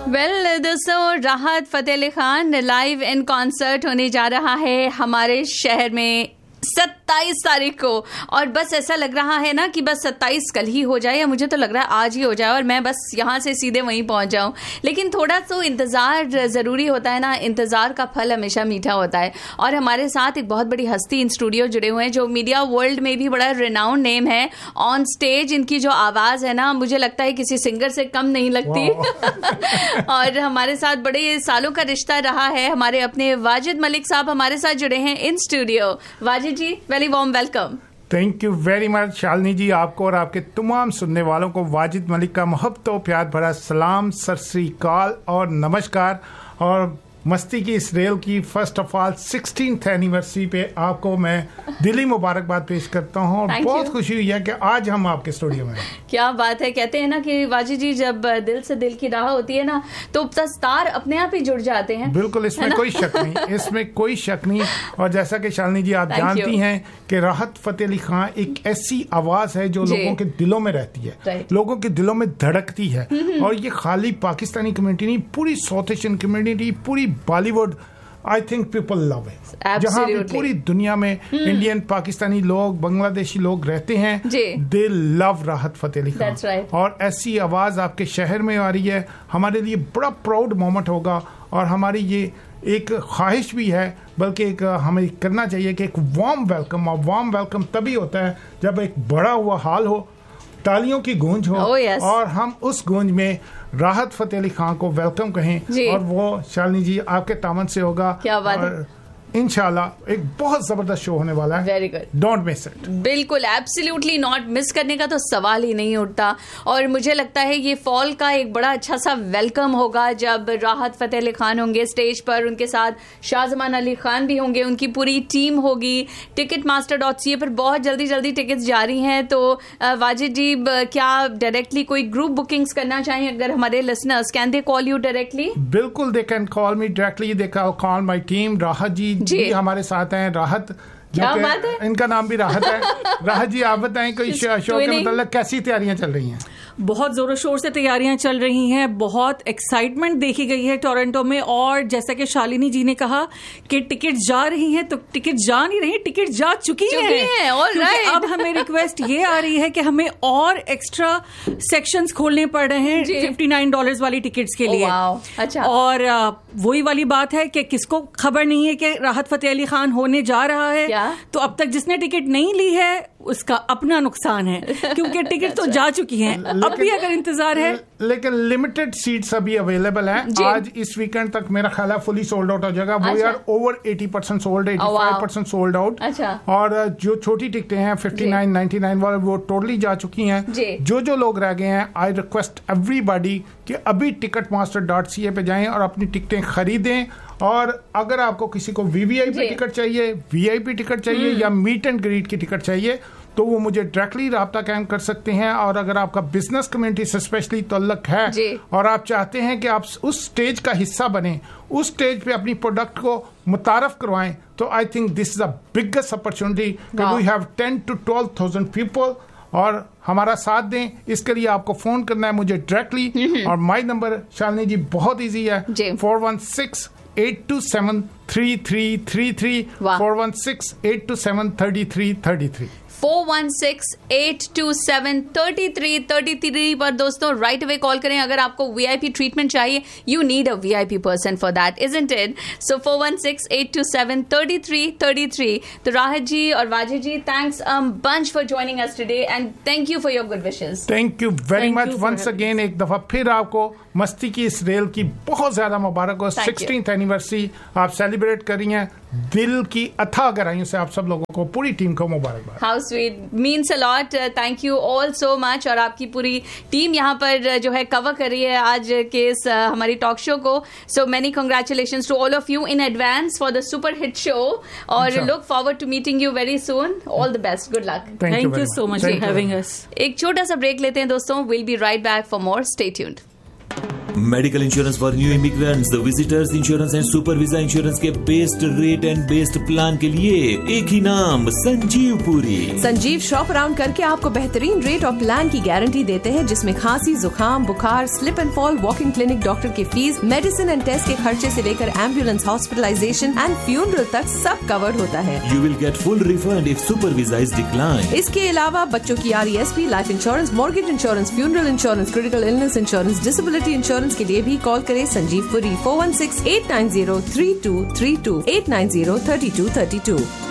Well दोस्तों, राहत Fateh Ali Khan live in concert होने जा रहा है हमारे शहर में 27 तारीख को। और बस ऐसा लग रहा है ना कि बस 27 कल ही हो जाए, या मुझे तो लग रहा है आज ही हो जाए और मैं बस यहाँ से सीधे वहीं पहुँच जाऊँ। लेकिन थोड़ा तो इंतज़ार ज़रूरी होता है ना, इंतज़ार का फल हमेशा मीठा होता है। और हमारे साथ एक बहुत बड़ी हस्ती इन स्टूडियो जुड़े हुए हैं जो मीडिया वर्ल्ड में भी बड़ा रिनाउंड नेम है। ऑन स्टेज इनकी जो आवाज़ है ना, मुझे लगता है किसी सिंगर से कम नहीं लगती। और हमारे साथ बड़े सालों का रिश्ता रहा है। हमारे अपने वाजिद मलिक साहब हमारे साथ जुड़े हैं in studio. Wajid ji, very warm welcome. Thank you very much Shalini जी, आपको और आपके तमाम सुनने वालों को वाजिद मलिक का मोहब्बत और प्यार भरा सलाम, सत श्री अकाल और नमस्कार। और मस्ती की इस रेल की first of all 16th anniversary पे आपको मैं दिली मुबारकबाद पेश करता हूँ और बहुत खुशी हुई है कि आज हम आपके स्टूडियो में। क्या बात है। कहते हैं ना कि वाजी जी, जब दिल से दिल की राह होती है ना तो तार अपने आप ही जुड़ जाते हैं। बिल्कुल, इसमें कोई शक नहीं, इसमें कोई शक नहीं। और जैसा कि शालिनी जी आप जानती हैं कि राहत फतेह अली खान एक ऐसी आवाज है जो लोगों के दिलों में रहती है, लोगों के दिलों में धड़कती है। और ये खाली पाकिस्तानी कम्युनिटी नहीं, पूरी साउथ एशियन कम्युनिटी, पूरी Bollywood, I think people love it. जहाँ भी पूरी दुनिया में इंडियन, पाकिस्तानी लोग, बांग्लादेशी लोग रहते हैं, दे लव राहत फतेह अली खान। और ऐसी आवाज आपके शहर में आ रही है, हमारे लिए बड़ा प्राउड मोमेंट होगा। और हमारी ये एक ख्वाहिश भी है, बल्कि एक हमें करना चाहिए कि एक वार्म वेलकम, और वार्म वेलकम तभी होता है जब एक बड़ा हुआ हाल हो, तालियों की गूंज हो, और हम उस गूंज में राहत फतेह अली खान को वेलकम कहें। और वो शालिनी जी आपके तामन से होगा। क्या बात है। इंशाल्लाह एक बहुत जबरदस्त शो होने वाला है। Very good, don't miss it. बिल्कुल, एब्सोल्युटली नॉट, मिस करने का तो सवाल ही नहीं उठता। और मुझे लगता है ये फॉल का एक बड़ा अच्छा सा वेलकम होगा जब राहत फतेह अली खान होंगे स्टेज पर, उनके साथ शाहजमान अली खान भी होंगे, उनकी पूरी टीम होगी। ticketmaster.ca पर बहुत जल्दी जल्दी टिकट्स जारी हैं। तो वाजिद जी, क्या डायरेक्टली कोई ग्रुप बुकिंग्स करना चाहें अगर हमारे listeners, can they call you directly? बिल्कुल, they can call me directly, they can call my team. राहत जी हमारे साथ हैं, राहत इनका नाम भी राहत है। राहत जी, आप बताएं कोई शो के मतलब कैसी तैयारियां चल रही हैं? बहुत जोरों शोर से तैयारियां चल रही हैं, बहुत एक्साइटमेंट देखी गई है टोरंटो में। और जैसा कि शालिनी जी ने कहा कि टिकट जा रही हैं, तो टिकट जा नहीं रही, टिकट जा चुकी है। अब हमें रिक्वेस्ट ये आ रही है कि हमें और एक्स्ट्रा सेक्शंस खोलने पड़ रहे हैं $59 वाली टिकट्स के लिए। अच्छा। और वही वाली बात है कि किसको खबर नहीं है कि राहत फतेह अली खान होने जा रहा है, तो अब तक जिसने टिकट नहीं ली है उसका अपना नुकसान है, क्योंकि टिकट तो जा चुकी हैं। अब भी अगर इंतजार है, लेकिन लिमिटेड सीट्स अभी अवेलेबल हैं। आज इस वीकेंड तक मेरा ख्याल है फुली सोल्ड आउट हो जाएगा। वो यार ओवर 80% सोल्ड, 85% सोल्ड आउट। और जो छोटी टिकटें हैं 59, 99 वाले, वो टोटली जा चुकी हैं। जो लोग रह गए हैं, आई रिक्वेस्ट एवरीबॉडी कि अभी ticketmaster.ca पे जाएं और अपनी टिकटें खरीदें। और अगर आपको किसी को VVIP टिकट चाहिए, VIP टिकट चाहिए, या मीट एंड ग्रीट की टिकट चाहिए, तो वो मुझे डायरेक्टली राब्ता कायम कर सकते हैं। और अगर आपका बिजनेस कम्युनिटी से स्पेशली तल्लुक है और आप चाहते हैं कि आप उस स्टेज का हिस्सा बने, उस स्टेज पे अपनी प्रोडक्ट को मुतारफ करवाएं, तो I think this is the biggest opportunity. We have 10 to 12,000 people और हमारा साथ दें। इसके लिए आपको फोन करना है मुझे डायरेक्टली। और माई नंबर शालिनी जी बहुत ईजी है, 416-827-3333, 416-827-3333। 416-827-3333 पर दोस्तों राइट अवे कॉल करें अगर आपको VIP ट्रीटमेंट चाहिए। You need a VIP person for that, isn't it? सो 416-827-3333। तो राहत जी और वाजिद जी, thanks bunch for joining us today and thank you for your good wishes. Thank you very much once again. एक दफा फिर आपको मस्ती की इस रेल की बहुत ज्यादा मुबारक हो। 16th एनिवर्सरी आप सेलिब्रेट कर रही हैं, दिल की अथाह गहराइयों से आप सब लोगों को, पूरी टीम को मुबारकबाद। How sweet, means a lot, thank you all so much. और आपकी पूरी टीम यहाँ पर जो है कवर कर रही है आज के इस हमारी टॉक शो को। So many congratulations to all of you in advance for the super hit show और look forward to meeting you very soon. All the best, good luck. Thank you so much for having us. एक छोटा सा break लेते हैं दोस्तों, will be right back for more, stay tuned. Medical insurance for new immigrants, visitors insurance and super visa insurance के best rate and best plan के लिए एक ही नाम, संजीव पुरी। संजीव शॉप अराउंड करके आपको बेहतरीन रेट और प्लान की गारंटी देते हैं, जिसमें खांसी, जुकाम, बुखार, slip and fall, walking clinic, doctor की फीस, मेडिसिन एंड टेस्ट के खर्चे से लेकर एम्बुलेंस, हॉस्पिटलाइजेशन एंड फ्यूनरल तक सब कवर्ड होता है। You will get full refund if super visa is decline. इसके अलावा बच्चों की RESP, life insurance, mortgage insurance, funeral insurance, critical illness insurance, disability insurance के लिए भी कॉल करें संजीव पुरी 416-890-3232 890-3232।